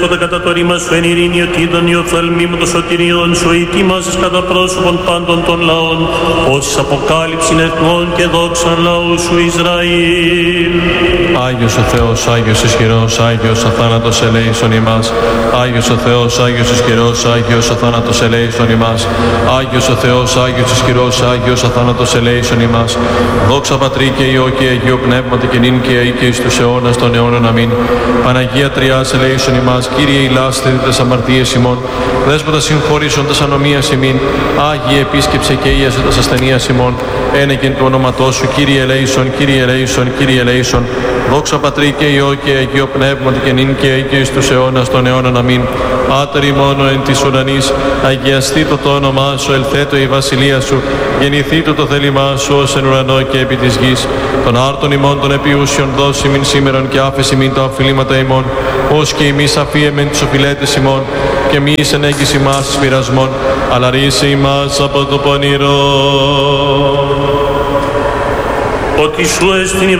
Κατά το ρήμα σου εν ειρήνη, ότι είδον η οφθαλμή μου το σωτηριών σου, ετοίμασες κατά πρόσωπον πάντων των λαών, όσης αποκάλυψην εθνών και δόξαν λαού σου Ισραήλ. Άγιος ο Θεός, Άγιος ισχυρός, Άγιος αθάνατος ελέησον ημάς. Άγιος ο Θεός, Άγιος ισχυρός, Άγιος αθάνατος ελέησον ημάς. Άγιος ο Θεός, Άγιος ισχυρός, Άγιος αθάνατος ελέησον ημάς. Δόξα Πατρί και Υιό και Αγίο Πνεύματι και νυν και αεί και εις τους αιώνας των αιώνων. Αμήν. Παναγία Τριάς ελέησον ημάς. Κύριε ηλάσθητε τες αμαρτίες ημών. Δέσποτα συγχωρήσον τες ανομίας ημίν. Άγιε επίσκεψε και ίασε τας ασθενείας ημών. Ένεκεν του ονόματός σου, Κύριε ελέησον, Κύριε ελέησον, Κύριε ελέησον. Δόξα Πατρί και Υιό και Αγίο Πνεύματι και νυν και αεί και εις τους αιώνας των αιώνων. Αμήν. Πάτερ ημών εν της ουρανής, αγιαστήτω το όνομά σου, ελθέτω η βασιλεία σου, γεννηθήτω το θέλημά σου ως εν ουρανό και επί της γης. Των άρτων ημών των επιούσιων δώσει μην σήμερον και άφεση μην τα οφειλήματα ημών, ως και ημείς αφίεμεν τους οφειλέτες ημών, και μη εις ενέγγιση μας εις πειρασμών, αλλά ρίσε ημάς από το πονηρό. Ότι σου εστιν η